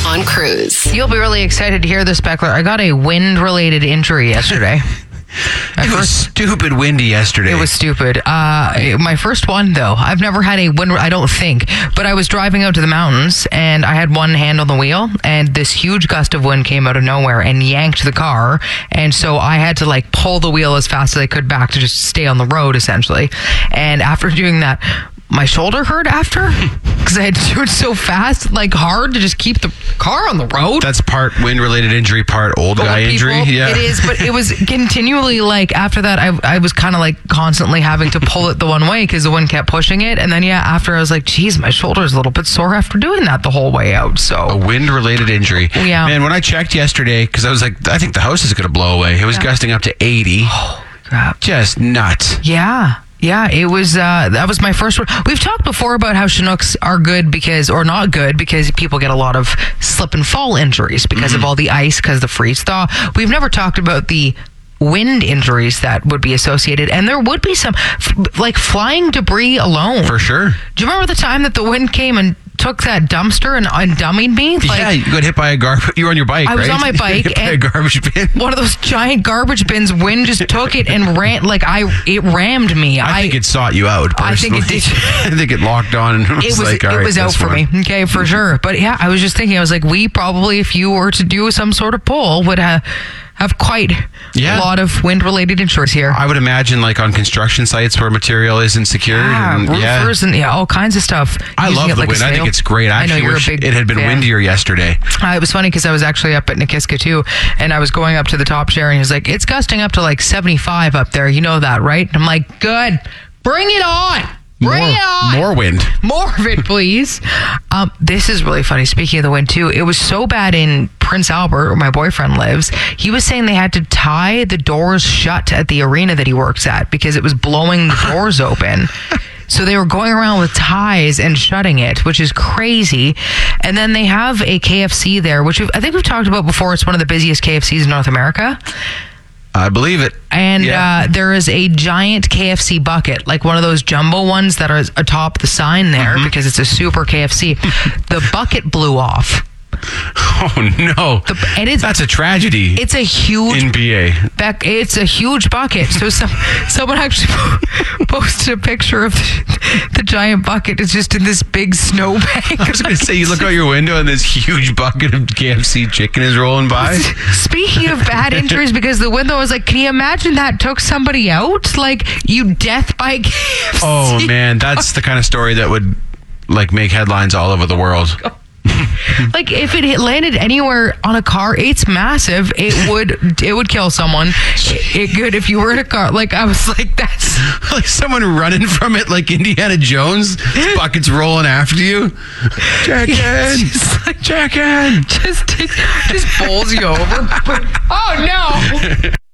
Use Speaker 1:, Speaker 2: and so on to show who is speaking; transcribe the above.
Speaker 1: on Cruise.
Speaker 2: You'll be really excited to hear this, Beckler. I got a wind-related injury yesterday.
Speaker 3: It was stupid windy yesterday.
Speaker 2: It was stupid. My first one, though. I've never had a wind, I don't think. But I was driving out to the mountains, and I had one hand on the wheel, and this huge gust of wind came out of nowhere and yanked the car. And so I had to, pull the wheel as fast as I could back to just stay on the road, essentially. And after doing that, my shoulder hurt after because I had to do it so fast, hard to just keep the car on the road.
Speaker 3: That's part wind-related injury, part old guy injury. Yeah,
Speaker 2: it is, but it was continually after that, I was kind of constantly having to pull it the one way because the wind kept pushing it. And then, after I was like, geez, my shoulder's a little bit sore after doing that the whole way out. So
Speaker 3: a wind-related injury.
Speaker 2: Yeah.
Speaker 3: Man, when I checked yesterday, because I was like, I think the house is going to blow away. It was gusting up to 80.
Speaker 2: Oh, crap.
Speaker 3: Just nuts.
Speaker 2: Yeah. Yeah, it was, that was my first one. We've talked before about how Chinooks are good or not good because people get a lot of slip and fall injuries because of all the ice, because of the freeze thaw. We've never talked about the wind injuries that would be associated, and there would be some, flying debris alone.
Speaker 3: For sure.
Speaker 2: Do you remember the time that the wind came and took that dumpster and dummied me?
Speaker 3: You got hit by a garbage. You were on your bike,
Speaker 2: I was on my bike,
Speaker 3: hit by a garbage bin.
Speaker 2: One of those giant garbage bins. Wind just took it and ran. It rammed me.
Speaker 3: I think it sought you out. Personally.
Speaker 2: I think it did.
Speaker 3: I think it locked on and
Speaker 2: it was out for me. Okay, for sure. But yeah, I was just thinking. I was like, we probably, if you were to do some sort of poll, would have quite a lot of wind-related insurance here.
Speaker 3: I would imagine, on construction sites where material isn't secured.
Speaker 2: Roofers and all kinds of stuff.
Speaker 3: I love the wind. I think it's great. I actually wish it had been windier yesterday.
Speaker 2: It was funny because I was actually up at Nikiska too, and I was going up to the top share, and he was like, it's gusting up to 75 up there. You know that, right? And I'm like, good. Bring it on. Bring it on.
Speaker 3: More wind.
Speaker 2: More of it, please. This is really funny. Speaking of the wind, too, it was so bad in Prince Albert, where my boyfriend lives. He was saying they had to tie the doors shut at the arena that he works at because it was blowing the doors open. So they were going around with ties and shutting it, which is crazy. And then they have a KFC there, which I think we've talked about before. It's one of the busiest KFCs in North America.
Speaker 3: I believe it.
Speaker 2: And there is a giant KFC bucket, one of those jumbo ones that are atop the sign there because it's a super KFC. The bucket blew off.
Speaker 3: Oh no! That's a tragedy.
Speaker 2: It's a huge
Speaker 3: NBA.
Speaker 2: It's a huge bucket. So someone actually posted a picture of the giant bucket. It's just in this big snowbank.
Speaker 3: I was going to say, you look out your window and this huge bucket of KFC chicken is rolling by.
Speaker 2: Speaking of bad injuries, because the window was can you imagine that took somebody out? Death by KFC.
Speaker 3: Oh man, that's the kind of story that would make headlines all over the world.
Speaker 2: If it had landed anywhere on a car, it's massive. It would kill someone. It could if you were in a car. I was that's
Speaker 3: someone running from it like Indiana Jones. This bucket's rolling after you. Jack in.
Speaker 2: Just bowls you over. Oh no.